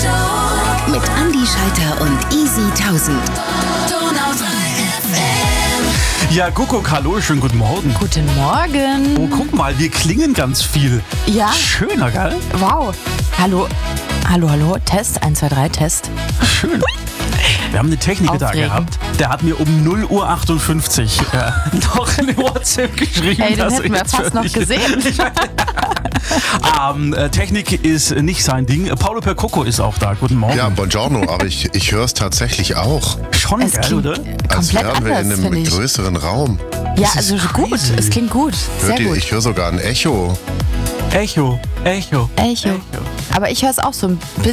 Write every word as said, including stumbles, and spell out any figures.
Show mit Andi Schalter und Easy tausend. Ja, Kuckuck, hallo, schönen guten Morgen. Guten Morgen. Oh, guck mal, wir klingen ganz viel. Ja. Schöner, gell? Wow. Hallo. Hallo, hallo. Test. eins, zwei, drei, Test. Schön. Wir haben einen Techniker da Aufregend. gehabt, der hat mir um null Uhr achtundfünfzig äh, noch eine WhatsApp geschrieben. Ey, den dass hätten wir jetzt fast noch völlig- gesehen. ähm, äh, Technik ist nicht sein Ding. Paulo Percoco ist auch da. Guten Morgen. Ja, buongiorno, aber ich, ich höre es tatsächlich auch. Schon Es geil, klingt oder? Als komplett wären wir in anders, einem finde ich. größeren Raum. Ja, Das ist also gut. crazy. Es klingt gut. Sehr Hört ihr, gut. ich höre sogar ein Echo. Echo, Echo. Echo. Aber ich höre es auch so ein